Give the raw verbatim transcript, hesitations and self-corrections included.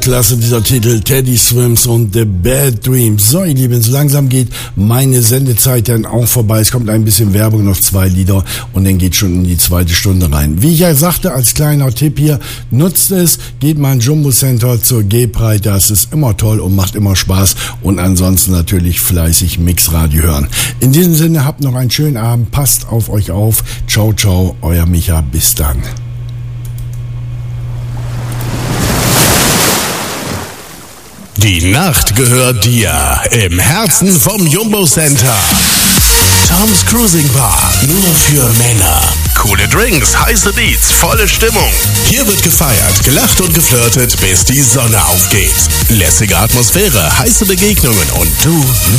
klasse, dieser Titel, Teddy Swims und The Bad Dreams. So, ihr Lieben, so langsam geht meine Sendezeit dann auch vorbei. Es kommt ein bisschen Werbung, noch zwei Lieder und dann geht schon in die zweite Stunde rein. Wie ich ja sagte, als kleiner Tipp hier, nutzt es, geht mal in Jumbo Center zur G-Pride, das ist immer toll und macht immer Spaß und ansonsten natürlich fleißig Mixradio hören. In diesem Sinne, habt noch einen schönen Abend, passt auf euch auf. Ciao, ciao, euer Micha, bis dann. Die Nacht gehört dir im Herzen vom Jumbo Center. Tom's Cruising Bar, nur für Männer. Coole Drinks, heiße Beats, volle Stimmung. Hier wird gefeiert, gelacht und geflirtet, bis die Sonne aufgeht. Lässige Atmosphäre, heiße Begegnungen und du